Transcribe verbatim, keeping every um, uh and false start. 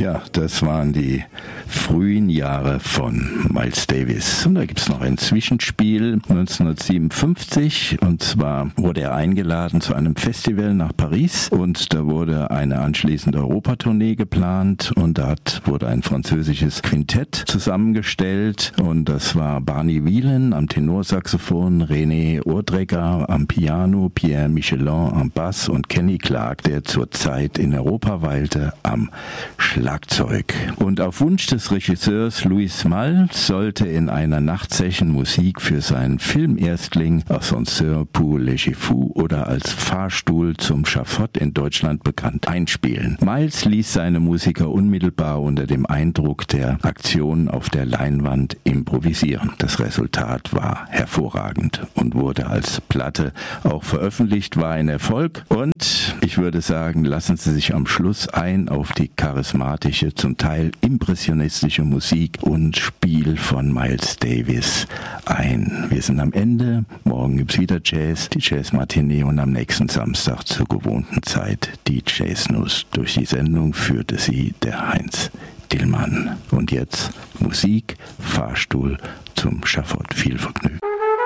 Ja, das waren die frühen Jahre von Miles Davis. Und da gibt es noch ein Zwischenspiel neunzehnhundertsiebenundfünfzig. Und zwar wurde er eingeladen zu einem Festival nach Paris. Und da wurde eine anschließende Europatournee geplant. Und da wurde ein französisches Quintett zusammengestellt. Und das war Barney Whelan am Tenorsaxophon, René Urdrecker am Piano, Pierre Michelin am Bass und Kenny Clarke, der zurzeit in Europa weilte, am Schlagzeug. Und auf Wunsch des Regisseurs Louis Malle sollte in einer Nachtsession Musik für seinen Filmerstling Ascenseur pour les Fous oder als Fahrstuhl zum Schafott in Deutschland bekannt einspielen. Miles ließ seine Musiker unmittelbar unter dem Eindruck der Aktion auf der Leinwand improvisieren. Das Resultat war hervorragend und wurde als Platte auch veröffentlicht, war ein Erfolg. Und ich würde sagen, lassen Sie sich am Schluss ein auf die charismatische, zum Teil impressionistische Musik und Spiel von Miles Davis ein. Wir sind am Ende. Morgen gibt's wieder Jazz, die Jazz-Matinee und am nächsten Samstag zur gewohnten Zeit die Jazz-Nuss. Durch die Sendung führte sie der Heinz Dillmann. Und jetzt Musik, Fahrstuhl zum Schafott. Viel Vergnügen.